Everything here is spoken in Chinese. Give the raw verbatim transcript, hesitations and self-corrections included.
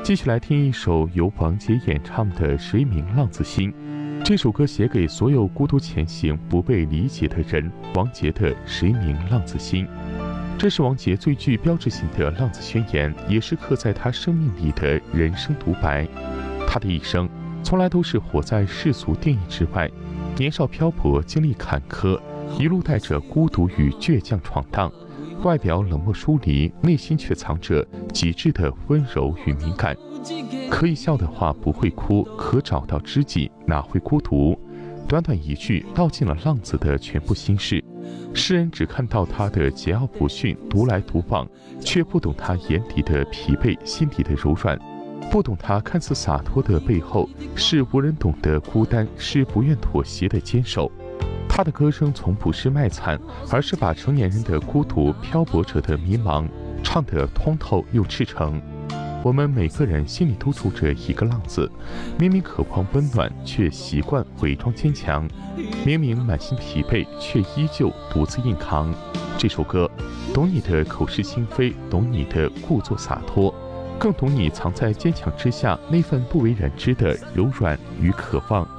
继续来听一首由王杰演唱的《谁明浪子心》。这首歌写给所有孤独前行、不被理解的人。王杰的《谁明浪子心》，这是王杰最具标志性的浪子宣言，也是刻在他生命里的人生独白。他的一生从来都是活在世俗定义之外，年少漂泊，经历坎坷，一路带着孤独与倔强闯荡。外表冷漠疏离，内心却藏着极致的温柔与敏感。可以笑的话不会哭，可找到知己哪会孤独？短短一句道尽了浪子的全部心事。世人只看到他的桀骜不驯、独来独往，却不懂他眼底的疲惫，心底的柔软，不懂他看似洒脱的背后是无人懂的孤单，是不愿妥协的坚守。他的歌声从不是卖惨，而是把成年人的孤独、漂泊者的迷茫唱得通透又赤诚。我们每个人心里都住着一个浪子，明明渴望温暖，却习惯伪装坚强；明明满心疲惫，却依旧独自硬扛。这首歌懂你的口是心非，懂你的故作洒脱，更懂你藏在坚强之下那份不为人知的柔软与渴望。